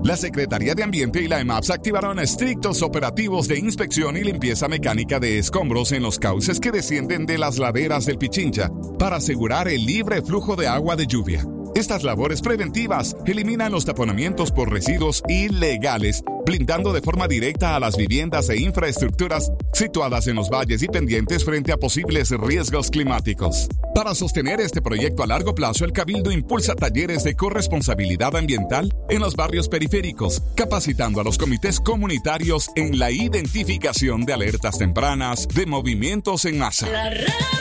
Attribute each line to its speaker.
Speaker 1: La Secretaría de Ambiente y la EMAPS activaron estrictos operativos de inspección y limpieza mecánica de escombros en los cauces que descienden de las laderas del Pichincha para asegurar el libre flujo de agua de lluvia. Estas labores preventivas eliminan los taponamientos por residuos ilegales, blindando de forma directa a las viviendas e infraestructuras situadas en los valles y pendientes frente a posibles riesgos climáticos. Para sostener este proyecto a largo plazo, el Cabildo impulsa talleres de corresponsabilidad ambiental en los barrios periféricos, capacitando a los comités comunitarios en la identificación de alertas tempranas de movimientos en masa.